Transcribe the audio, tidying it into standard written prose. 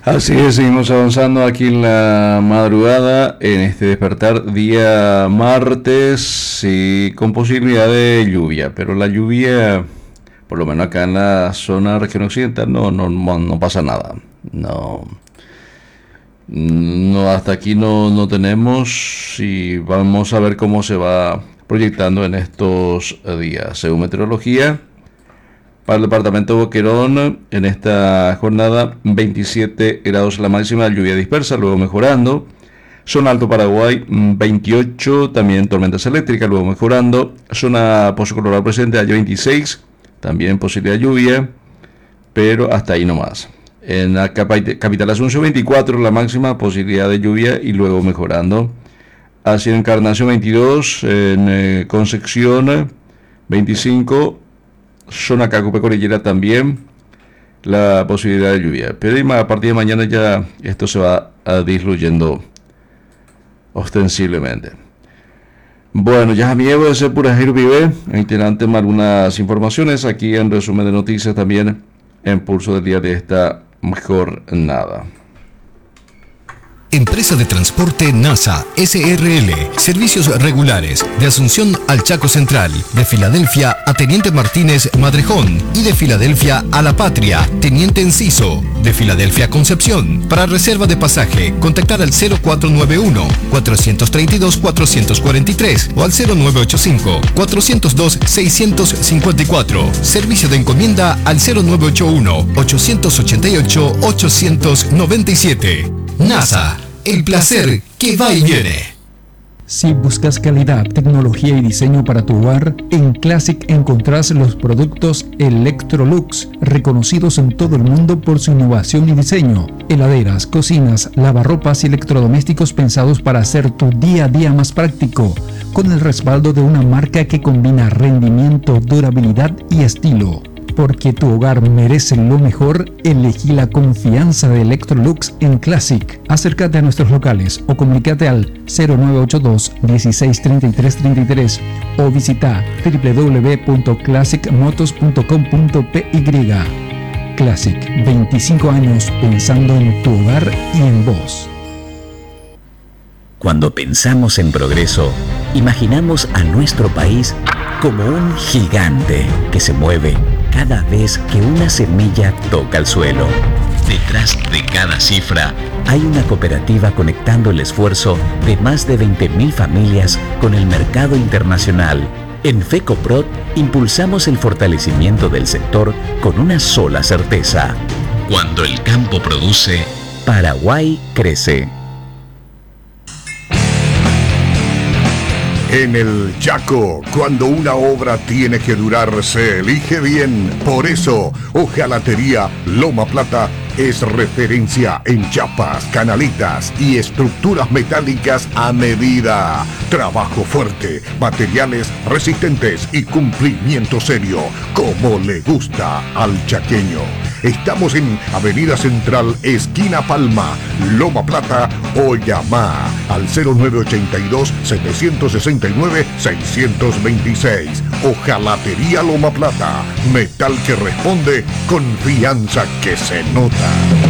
Así es, seguimos avanzando aquí en la madrugada, en este despertar día martes, y con posibilidad de lluvia, pero la lluvia, por lo menos acá en la zona región occidental, no pasa nada. No, no, hasta aquí no tenemos y vamos a ver cómo se va proyectando en estos días. Según meteorología, para el departamento de Boquerón, en esta jornada, 27 grados la máxima, lluvia dispersa, luego mejorando. Zona Alto Paraguay, 28, también tormentas eléctricas, luego mejorando. Zona Pozo Colorado presente, hay 26, también posibilidad de lluvia, pero hasta ahí nomás. En la capital Asunción, 24 la máxima, posibilidad de lluvia y luego mejorando. Así en Encarnación, 22, en Concepción, 25. Zona Cacupe Cordillera también la posibilidad de lluvia, pero a partir de mañana ya esto se va diluyendo ostensiblemente. Bueno, ya amigo de ser pura vive, itinerante algunas informaciones aquí en resumen de noticias, también en pulso del día de esta jornada. Empresa de Transporte NASA SRL. Servicios regulares de Asunción al Chaco Central, de Filadelfia a Teniente Martínez Madrejón y de Filadelfia a La Patria, Teniente Enciso, de Filadelfia a Concepción. Para reserva de pasaje, contactar al 0491-432-443 o al 0985-402-654. Servicio de encomienda al 0981-888-897. NASA, el placer que va y viene. Si buscas calidad, tecnología y diseño para tu hogar, en Classic encontrás los productos Electrolux, reconocidos en todo el mundo por su innovación y diseño. Heladeras, cocinas, lavarropas y electrodomésticos pensados para hacer tu día a día más práctico, con el respaldo de una marca que combina rendimiento, durabilidad y estilo. Porque tu hogar merece lo mejor, elegí la confianza de Electrolux en Classic. Acércate a nuestros locales o comunícate al 0982 163333 o visita www.classicmotos.com.py. Classic, 25 años pensando en tu hogar y en vos. Cuando pensamos en progreso, imaginamos a nuestro país como un gigante que se mueve cada vez que una semilla toca el suelo. Detrás de cada cifra hay una cooperativa conectando el esfuerzo de más de 20.000 familias con el mercado internacional. En FECOPROD impulsamos el fortalecimiento del sector con una sola certeza: cuando el campo produce, Paraguay crece. En el Chaco, cuando una obra tiene que durar, se elige bien. Por eso, Hojalatería Loma Plata es referencia en chapas, canaletas y estructuras metálicas a medida. Trabajo fuerte, materiales resistentes y cumplimiento serio, como le gusta al chaqueño. Estamos en Avenida Central, esquina Palma, Loma Plata, o llama al 0982-769-626. Hojalatería Loma Plata, metal que responde, confianza que se nota.